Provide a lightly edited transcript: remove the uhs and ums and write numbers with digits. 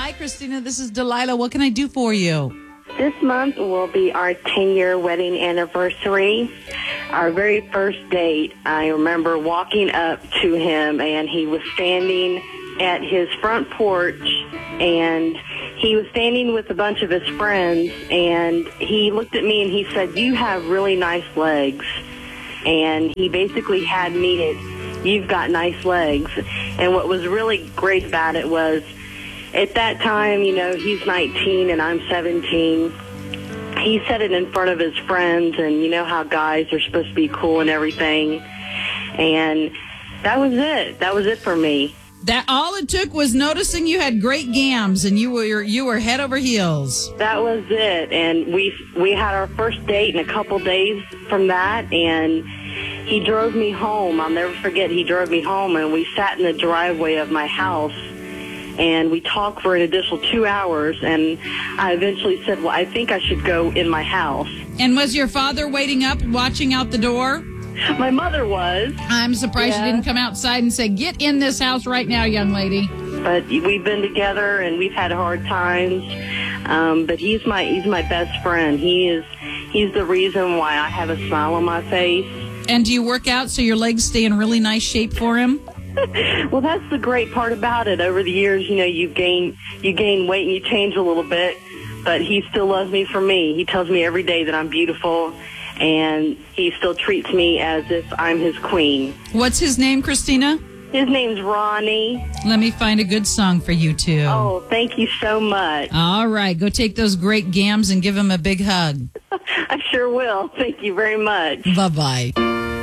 Hi, Christina. This is Delilah. What can I do for you? This month will be our 10-year wedding anniversary. Our very first date, I remember walking up to him, and he was standing at his front porch, and he was standing with a bunch of his friends, and he looked at me and he said, "You have really nice legs." And he basically had me at, "You've got nice legs." And what was really great about it was, at that time, you know, he's 19 and I'm 17. He said it in front of his friends, and you know how guys are supposed to be cool and everything. And that was it. That was it for me. That all it took was noticing you had great gams, and you were head over heels. That was it. And we had our first date in a couple days from that, and he drove me home. I'll never forget, he drove me home, and we sat in the driveway of my house, and we talked for an additional 2 hours, and I eventually said, well, I think I should go in my house. And was your father waiting up, watching out the door? My mother was. I'm surprised you didn't come outside and say, "Get in this house right now, young lady." But we've been together, and we've had hard times. But he's my best friend. He's the reason why I have a smile on my face. And do you work out so your legs stay in really nice shape for him? Well, that's the great part about it. Over the years, you know, you gain weight and you change a little bit, but he still loves me for me. He tells me every day that I'm beautiful, and he still treats me as if I'm his queen. What's his name, Christina? His name's Ronnie. Let me find a good song for you, too. Oh, thank you so much. All right. Go take those great gams and give him a big hug. I sure will. Thank you very much. Bye-bye.